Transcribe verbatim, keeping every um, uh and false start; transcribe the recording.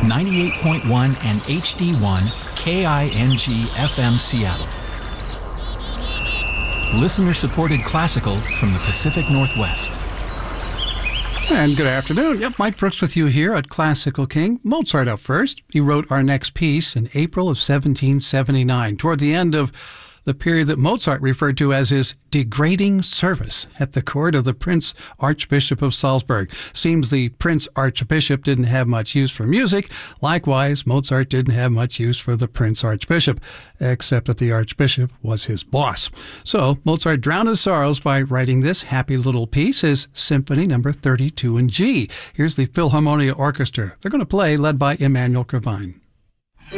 ninety-eight point one and H D one K I N G F M Seattle. Listener-supported classical from the Pacific Northwest. And good afternoon. Yep, Mike Brooks with you here at Classical King. Mozart up first. He wrote our next piece in April of seventeen seventy-nine, toward the end of the period that Mozart referred to as his degrading service at the court of the Prince Archbishop of Salzburg. Seems the Prince Archbishop didn't have much use for music. Likewise, Mozart didn't have much use for the Prince Archbishop, except that the Archbishop was his boss. So Mozart drowned his sorrows by writing this happy little piece, his Symphony Number thirty-two in G. Here's the Philharmonia Orchestra. They're going to play, led by Emmanuel Kravine.